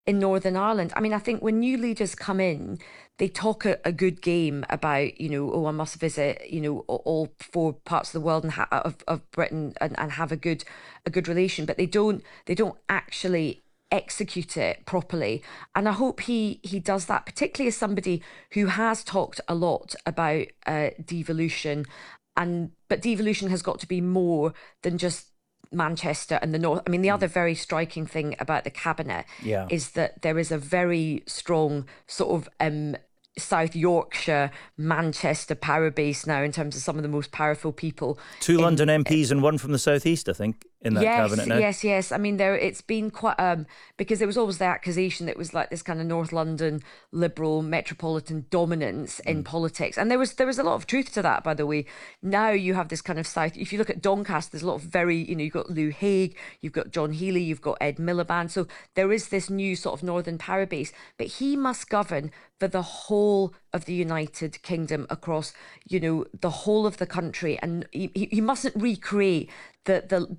in Northern Ireland. I mean, I think when new leaders come in, they talk a good game about, oh, I must visit, all four parts of the world and of Britain and have a good relation, but they don't actually execute it properly. And I hope he does that, particularly as somebody who has talked a lot about devolution, but devolution has got to be more than just Manchester and the North. I mean, the other very striking thing about the cabinet Yeah. is that there is a very strong sort of South Yorkshire, Manchester power base now in terms of some of the most powerful people Two in. London MPs and one from the southeast, I think, in that Yes, cabinet now. yes, yes. I mean, it's been quite because there was always the accusation that it was like this kind of North London liberal metropolitan dominance in politics, and there was a lot of truth to that, by the way. Now you have this kind of south. If you look at Doncaster, there's a lot of very, you've got Lou Haig, you've got John Healey, you've got Ed Miliband. So there is this new sort of northern power base, but he must govern for the whole of the United Kingdom across, the whole of the country, and he mustn't recreate